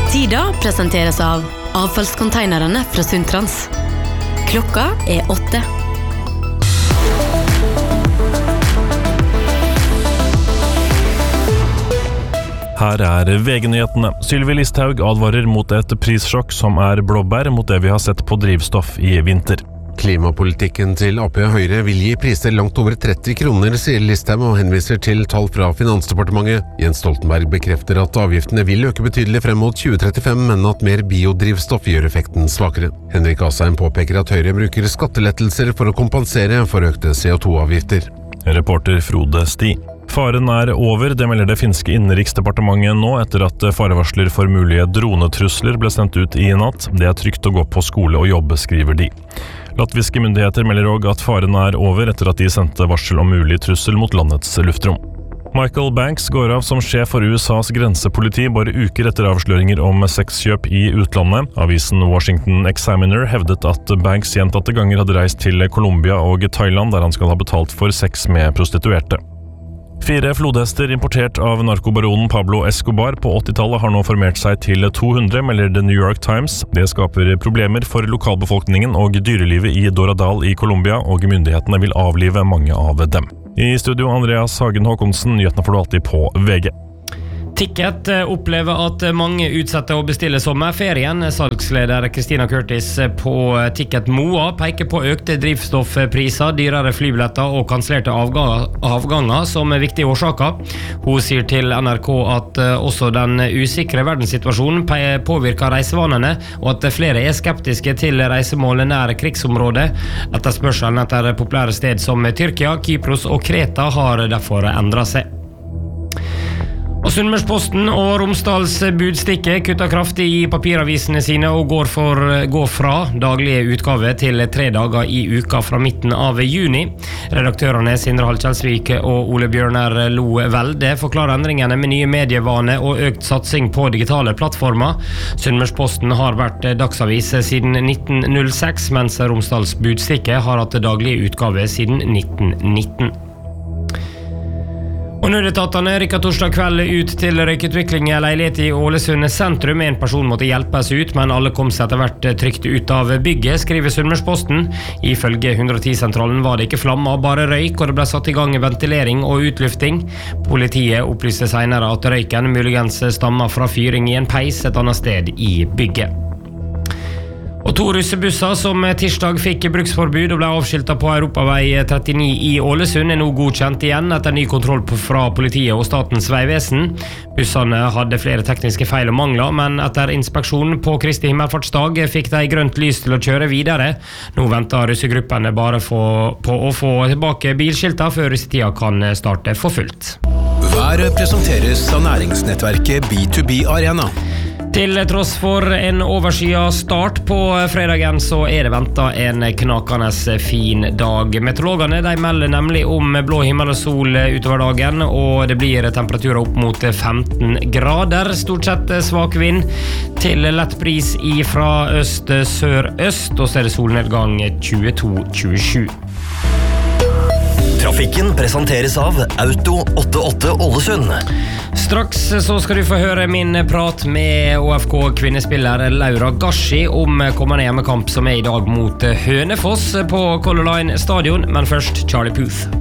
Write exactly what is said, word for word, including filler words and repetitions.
Tida presenteres av avfallskonteinerne fra Sundtrans. Klokka er åtte. Her er V G-nyhetene. Sylvi Listhaug advarer mot et prissjokk som er blåbær mot det vi har sett på drivstoff i vinter. Klimapolitikken til A P og Høyre vil gi priser langt over tretti kroner, sier Listhaug og henviser til tall fra Finansdepartementet. Jens Stoltenberg bekrefter at avgiftene vil øke betydelig frem mot tjue trettifem, men at mer biodrivstoff gjør effekten svakere. Henrik Asheim påpeker at Høyre bruker skattelettelser for å kompensere for økte C O to avgifter. Reporter Frode Sti. Faren er over, det melder det finske innenriksdepartementet nå etter at farevarsler for mulige dronetrusler ble sendt ut i natt. Det er trygt å gå på skole og jobbe, skriver de. Latviske myndigheter melder også at faren er over etter at de sendte varsel om mulig trussel mot landets luftrom. Michael Banks går av som sjef for U S A's grensepoliti bare uker etter avsløringer om sexkjøp i utlandet. Avisen Washington Examiner hevdet at Banks gjentatte ganger hadde reist til Colombia og Thailand, der han skal ha betalt for sex med prostituerte. Fire flodhester importert av narkobaronen Pablo Escobar på åttitallet har nå formert seg til to hundre, melder The New York Times. Det skaper problemer for lokalbefolkningen og dyrelivet i Doradal i Colombia, og myndighetene vil avlive mange av dem. I studio Andreas Hagen Håkonsen, nyhetene får du alltid på V G. Ticket opplever at mange utsetter å bestille sommerferien. Salgsleder Christina Curtis på Ticket Moa peker på økte drivstoffpriser, dyrere flybilletter og kansellerte avganger som viktige årsaker. Hun sier til N R K at også den usikre verdenssituasjonen påvirker reisevanene, og at flere er skeptiske til reisemål nær krigsområdet. Etterspørselen etter populære sted som Tyrkia, Kypros og Kreta har derfor endret seg. Og Sunnmørsposten og Romsdals Budstikke kutter kraftig i papiravisene sine og går, for, går fra daglige utgave til tre dager i uka fra midten av juni. Redaktørene Sindre Halkjelsvik og Ole Bjørnar Lo Velde forklarer endringene med nye medievane og økt satsing på digitale plattformer. Sunnmørsposten har vært dagsavis siden nitten null seks, mens Romsdals Budstikke har hatt daglige utgave siden nitten nitten. Og nødetatene rykket torsdag kveld ut til røykutvikling i leilighet i Ålesund sentrum. En person måtte hjelpes ut, men alle kom seg etter hvert trygt ut av bygget, skriver Sunnmørsposten. Ifølge hundre og ti-sentralen var det ikke flammer, bare røyk, og det ble satt i gang ventilering og utlufting. Politiet opplyste senere at røyken muligens stammer fra fyring i en peis et annet sted i bygget. Og to russebusser som tirsdag fikk bruksforbud og ble avskiltet på Europavei trettini i Ålesund er nå godkjent igjen etter ny kontroll fra politiet og Statens vegvesen. Bussene hadde flere tekniske feil og mangler, men etter inspeksjon på Kristi himmelfartsdag fikk de grønt lys til å kjøre videre. Nå venter russegruppene bare på å få tilbake bilskilter før russetida kan starte for fullt. Været presenteres av næringsnettverket B to B Arena. Til tross for en overskyet start på fredagen så er det ventet en knakende fin dag. Meteorologene de melder nemlig om blå himmel og sol utover dagen, og det blir temperaturer opp mot femten grader. Stort sett svak vind til lett bris fra øst-sør-øst, og så er det solnedgang tjueto tjuesju. Trafikken presenteres av Auto åttiåtte Ålesund. Straks så skal du få høre min prat med Å F K kvinnespiller Laura Gashi om kommende hjemmekamp som er i dag mot Hønefoss på Color Line stadion, men først Charlie Puth.